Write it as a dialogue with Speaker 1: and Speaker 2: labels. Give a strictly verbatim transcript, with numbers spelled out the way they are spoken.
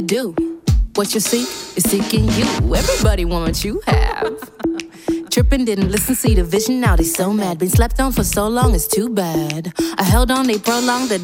Speaker 1: Do what you seek is seeking you. Everybody want what you have. Trippin', didn't listen, see the vision, now they so mad. Been slept on for so long, it's too bad. I held on, they prolonged the